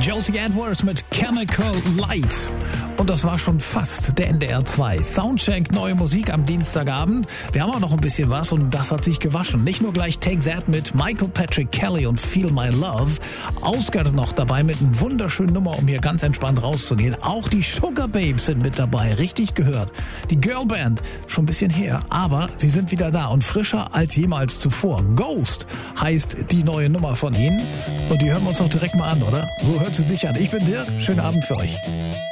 Josie Edwards mit Chemical Light. Und das war schon fast der NDR 2 Soundcheck, neue Musik am Dienstagabend. Wir haben auch noch ein bisschen was und das hat sich gewaschen. Nicht nur gleich Take That mit Michael Patrick Kelly und Feel My Love. Oscar noch dabei mit einer wunderschönen Nummer, um hier ganz entspannt rauszugehen. Auch die Sugar Babes sind mit dabei, richtig gehört. Die Girlband, schon ein bisschen her, aber sie sind wieder da und frischer als jemals zuvor. Ghost heißt die neue Nummer von ihnen. Und die hören wir uns doch direkt mal an, oder? So hört sie sich an. Ich bin Dirk, schönen Abend für euch.